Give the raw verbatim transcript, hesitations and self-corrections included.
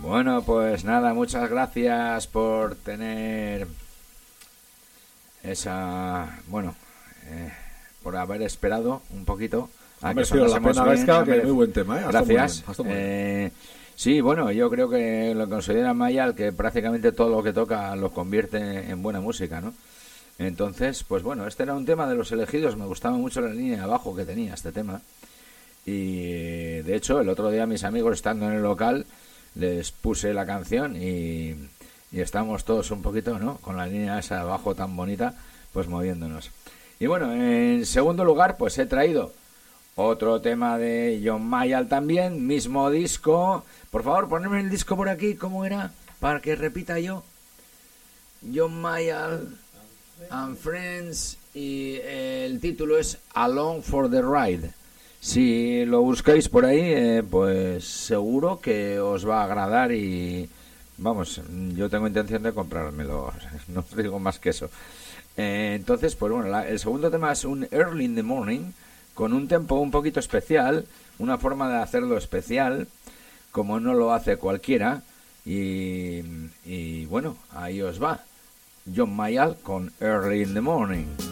Bueno, pues nada, muchas gracias por tener esa, bueno, eh, por haber esperado un poquito Ha a que merecido la sonásemos pena, bien. Vesca, Ha que mere- muy buen tema, ¿eh? Ha estado muy Gracias. bien, ha estado muy bien. Eh, sí, bueno, yo creo que lo considera Mayal que prácticamente todo lo que toca lo convierte en buena música, ¿no? Entonces, pues bueno, este era un tema de los elegidos, me gustaba mucho la línea de abajo que tenía este tema. Y de hecho, el otro día mis amigos estando en el local les puse la canción y, y estamos todos un poquito, ¿no? Con la línea esa de abajo tan bonita, pues moviéndonos. Y bueno, en segundo lugar, pues he traído otro tema de John Mayall también, mismo disco. Por favor, ponedme el disco por aquí, ¿cómo era? Para que repita yo. John Mayall and Friends y el título es Along for the Ride. Si lo buscáis por ahí, eh, pues seguro que os va a agradar y vamos, yo tengo intención de comprármelo, no os digo más que eso. Eh, entonces, pues bueno, la, el segundo tema es un Early in the Morning, con un tempo un poquito especial, una forma de hacerlo especial, como no lo hace cualquiera, y, y bueno, ahí os va. John Mayall con Early in the Morning.